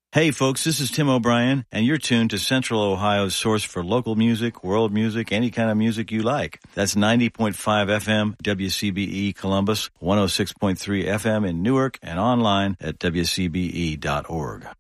Hey folks, this is Tim O'Brien, and you're tuned to Central Ohio's source for local music, world music, any kind of music you like. That's 90.5 FM WCBE Columbus, 106.3 FM in Newark, and online at WCBE.org.